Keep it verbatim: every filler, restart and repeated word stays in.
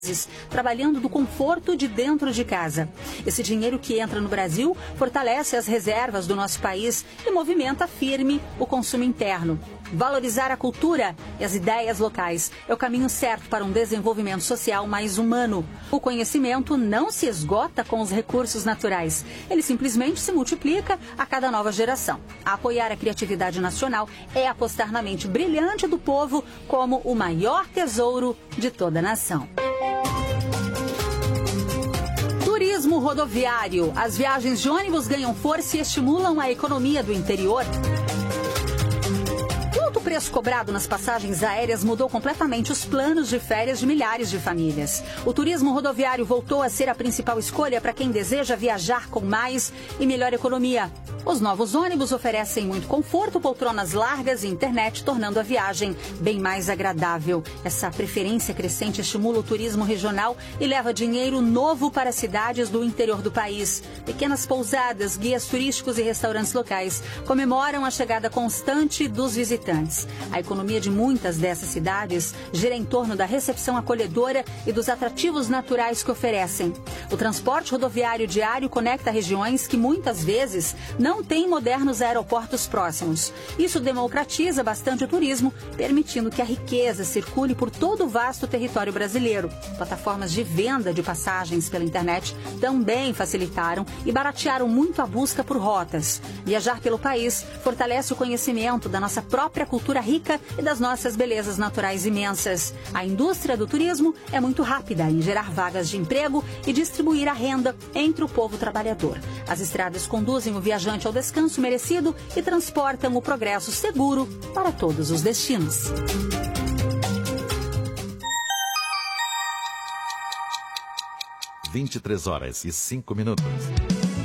trabalhando do conforto de dentro de casa. Esse dinheiro que entra no Brasil fortalece as reservas do nosso país e movimenta firme o consumo interno. Valorizar a cultura e as ideias locais é o caminho certo para um desenvolvimento social mais humano. O conhecimento não se esgota com os recursos naturais. Ele simplesmente se multiplica a cada nova geração. Apoiar a criatividade nacional é apostar na mente brilhante do povo como o maior tesouro de toda a nação. Turismo rodoviário. As viagens de ônibus ganham força e estimulam a economia do interior. O preço cobrado nas passagens aéreas mudou completamente os planos de férias de milhares de famílias. O turismo rodoviário voltou a ser a principal escolha para quem deseja viajar com mais e melhor economia. Os novos ônibus oferecem muito conforto, poltronas largas e internet, tornando a viagem bem mais agradável. Essa preferência crescente estimula o turismo regional e leva dinheiro novo para cidades do interior do país. Pequenas pousadas, guias turísticos e restaurantes locais comemoram a chegada constante dos visitantes. A economia de muitas dessas cidades gira em torno da recepção acolhedora e dos atrativos naturais que oferecem. O transporte rodoviário diário conecta regiões que muitas vezes não têm modernos aeroportos próximos. Isso democratiza bastante o turismo, permitindo que a riqueza circule por todo o vasto território brasileiro. Plataformas de venda de passagens pela internet também facilitaram e baratearam muito a busca por rotas. Viajar pelo país fortalece o conhecimento da nossa própria cultura rica e das nossas belezas naturais imensas. A indústria do turismo é muito rápida em gerar vagas de emprego e distribuir a renda entre o povo trabalhador. As estradas conduzem o viajante ao descanso merecido e transportam o progresso seguro para todos os destinos. vinte e três horas e cinco minutos.